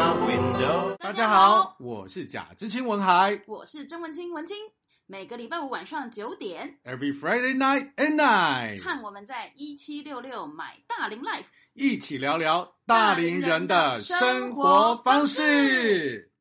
my window。 大家好，我是贾知青文海， 我是曾文清文清。每个礼拜五晚上9点 ，Every Friday night at night， 看我们在1766买大龄 Life， 一起聊聊大龄人的生活方式。